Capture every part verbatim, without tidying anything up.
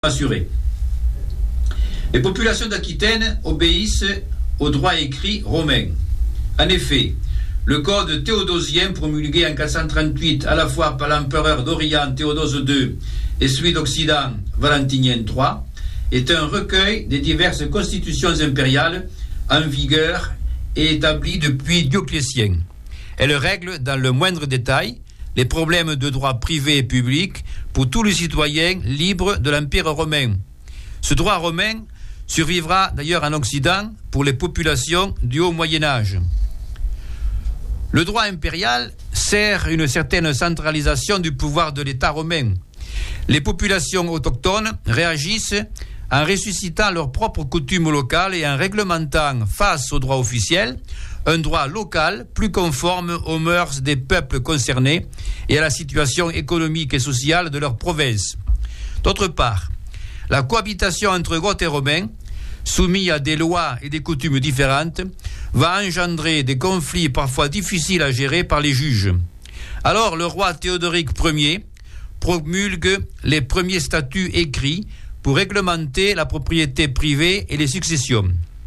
assurée. Les populations d'Aquitaine obéissent au droit écrit romain. En effet, le code théodosien promulgué en quatre cent trente-huit à la fois par l'empereur d'Orient Théodose deux et celui d'Occident Valentinien trois est un recueil des diverses constitutions impériales en vigueur et établies depuis Dioclétien. Elle règle dans le moindre détail les problèmes de droit privé et public pour tous les citoyens libres de l'Empire romain. Ce droit romain survivra d'ailleurs en Occident pour les populations du Haut Moyen-Âge. Le droit impérial sert une certaine centralisation du pouvoir de l'État romain. Les populations autochtones réagissent en ressuscitant leurs propres coutumes locales et en réglementant face au droit officiel un droit local plus conforme aux mœurs des peuples concernés et à la situation économique et sociale de leur province. D'autre part, la cohabitation entre Goths et Romains, soumis à des lois et des coutumes différentes, va engendrer des conflits parfois difficiles à gérer par les juges. Alors le roi Théodoric Ier promulgue les premiers statuts écrits pour réglementer la propriété privée et les successions.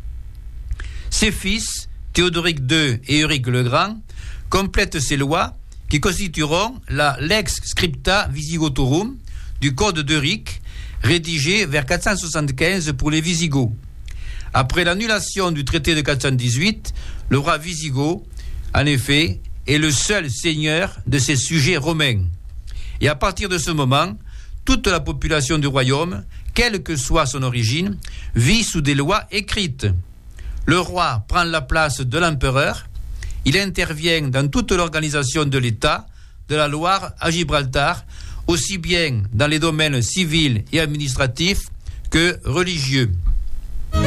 Ses fils, Théodoric deux et Euric le Grand, complètent ces lois qui constitueront la Lex Scripta Visigotorum du Code d'Euric, rédigé vers quatre cent soixante-quinze pour les Visigoths. Après l'annulation du traité de quatre cent dix-huit, le roi wisigoth, en effet, est le seul seigneur de ces sujets romains. Et à partir de ce moment, toute la population du royaume, quelle que soit son origine, vit sous des lois écrites. Le roi prend la place de l'empereur, il intervient dans toute l'organisation de l'État, de la Loire à Gibraltar, aussi bien dans les domaines civils et administratifs que religieux.